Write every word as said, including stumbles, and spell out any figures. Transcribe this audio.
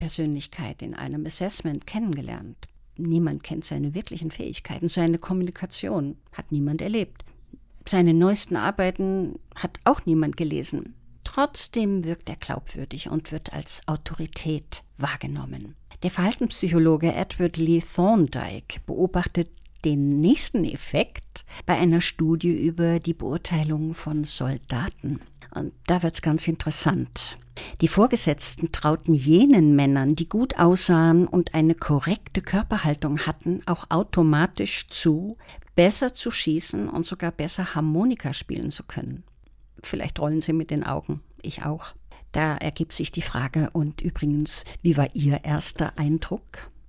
Persönlichkeit in einem Assessment kennengelernt. Niemand kennt seine wirklichen Fähigkeiten, seine Kommunikation hat niemand erlebt. Seine neuesten Arbeiten hat auch niemand gelesen. Trotzdem wirkt er glaubwürdig und wird als Autorität wahrgenommen. Der Verhaltenspsychologe Edward Lee Thorndike beobachtet den nächsten Effekt bei einer Studie über die Beurteilung von Soldaten. Und da wird es ganz interessant. Die Vorgesetzten trauten jenen Männern, die gut aussahen und eine korrekte Körperhaltung hatten, auch automatisch zu, besser zu schießen und sogar besser Harmonika spielen zu können. Vielleicht rollen Sie mit den Augen, ich auch. Da ergibt sich die Frage, und übrigens, wie war Ihr erster Eindruck?